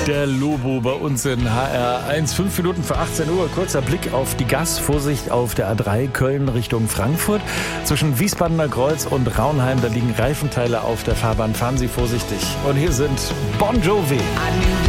Der Lobo bei uns in HR1, 5 Minuten vor 18 Uhr. Kurzer Blick auf die Gas. Vorsicht auf der A3 Köln Richtung Frankfurt. Zwischen Wiesbadener Kreuz und Raunheim, da liegen Reifenteile auf der Fahrbahn. Fahren Sie vorsichtig. Und hier sind Bon Jovi.